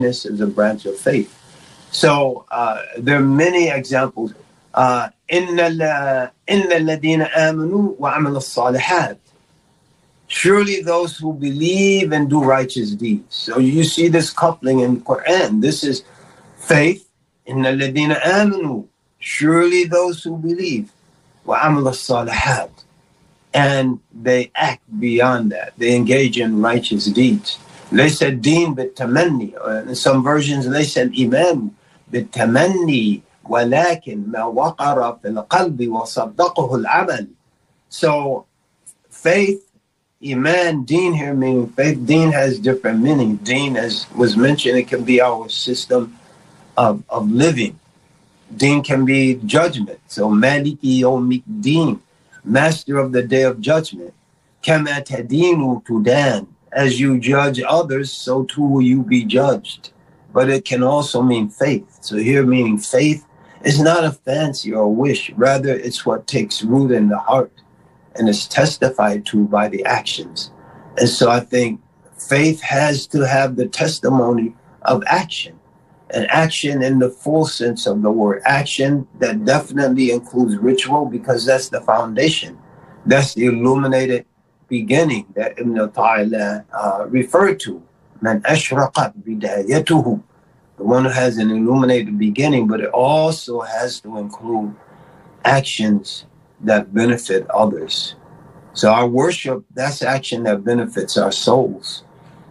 is a branch of faith. So there are many examples. إِنَّ الَّذِينَ آمَنُوا وَعَمِلُوا الصَّالِحَاتِ. Surely those who believe and do righteous deeds. So you see this coupling in Quran. This is faith. إِنَّ الَّذِينَ آمَنُوا. Surely those who believe. وَعَمِلُوا الصَّالِحَاتِ. And they act beyond that. They engage in righteous deeds. لَيْسَ الدِّينُ بِالتَّمَنِّي. In some versions, لَيْسَ الْإِيمَانُ بِالتَّمَنِّي وَلَكِنْ مَا وَقَرَ فِي الْقَلْبِ وَصَدَّقَهُ الْعَمَلِ. So faith, Iman, Deen here meaning faith. Deen has different meaning. Deen, as was mentioned, it can be our system of living. Deen can be judgment. So Maliki Yawmid Deen, master of the day of judgment. Kama tadinu tudan. As you judge others, so too will you be judged. But it can also mean faith. So here meaning faith is not a fancy or a wish. Rather, it's what takes root in the heart and is testified to by the actions. And so I think faith has to have the testimony of action. And action in the full sense of the word. Action that definitely includes ritual, because that's the foundation. That's the illuminated beginning that Ibn Ta'ala referred to. Man ashraqat bidayatuhu. The one who has an illuminated beginning, but it also has to include actions that benefit others. So our worship, that's action that benefits our souls.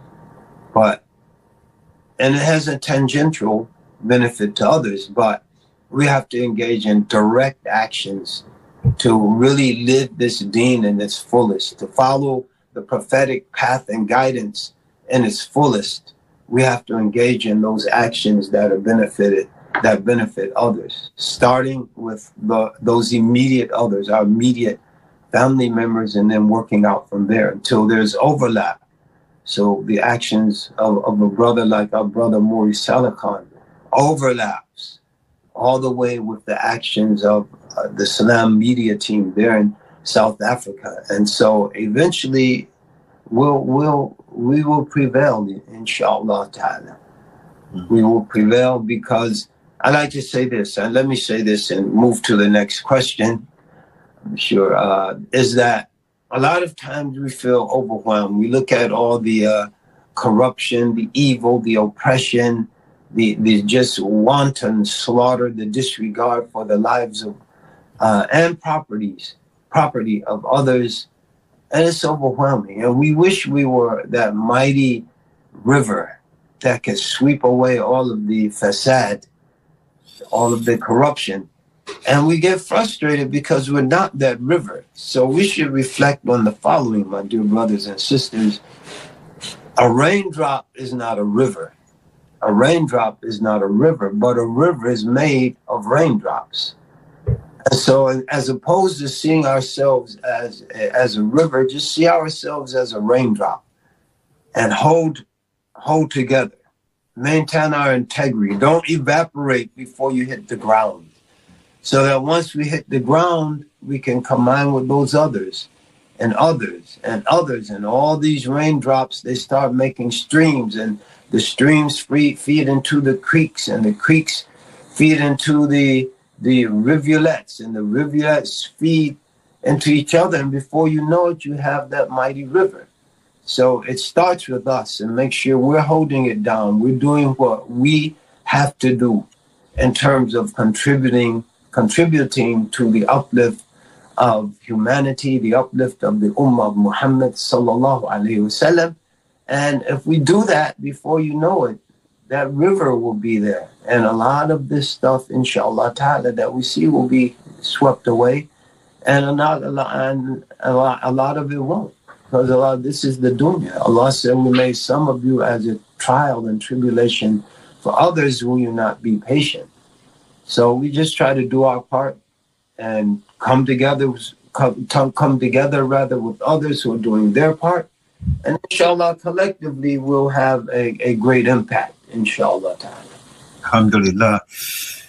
And it has a tangential benefit to others, but we have to engage in direct actions to really live this deen in its fullest, to follow the prophetic path and guidance in its fullest. We have to engage in those actions that benefit others, starting with those immediate others, our immediate family members, and then working out from there until there's overlap. So the actions of a brother like our brother Maurice Saleh-Khan overlaps all the way with the actions of the Salam media team there in South Africa. And so eventually we will prevail, inshallah ta'ala. We will prevail, because I like to say this, and let me say this and move to the next question, I'm sure, is that a lot of times we feel overwhelmed. We look at all the corruption, the evil, the oppression, the just wanton slaughter, the disregard for the lives of and property of others, and it's overwhelming. And we wish we were that mighty river that could sweep away all of the fasad, all of the corruption. And we get frustrated because we're not that river. So we should reflect on the following, my dear brothers and sisters. A raindrop is not a river. A raindrop is not a river, but a river is made of raindrops. And so as opposed to seeing ourselves as a river, just see ourselves as a raindrop and hold together. Maintain our integrity. Don't evaporate before you hit the ground. So that once we hit the ground, we can combine with those others and others and others. And all these raindrops, they start making streams. And the streams feed into the creeks. And the creeks feed into the rivulets. And the rivulets feed into each other. And before you know it, you have that mighty river. So it starts with us. And make sure we're holding it down. We're doing what we have to do in terms of contributing to the uplift of humanity, the uplift of the Ummah of Muhammad sallallahu alayhi wasallam. And if we do that, before you know it, that river will be there. And a lot of this stuff, inshallah ta'ala, that we see will be swept away. And a lot of it won't. Because this is the dunya. Allah said, we made some of you as a trial and tribulation. For others, will you not be patient? So we just try to do our part and come together with others who are doing their part. And inshallah, collectively, we'll have a great impact, inshallah ta'ala. Alhamdulillah.